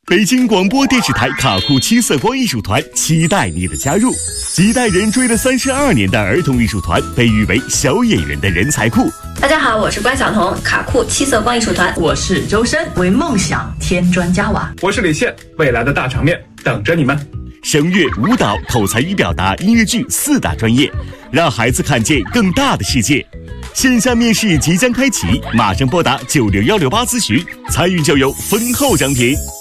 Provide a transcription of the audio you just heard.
北京广播电视台卡酷七色光艺术团期待你的加入。几代人追了32年的儿童艺术团，被誉为小演员的人才库。 大家好，我是关晓彤，卡酷七色光艺术团。 我是周深，为梦想添砖加瓦。 我是李现，未来的大场面等着你们。 声乐、舞蹈、口才与表达、音乐剧4大专业，让孩子看见更大的世界。线下面试即将开启，马上拨打96168咨询，参与就有丰厚奖品。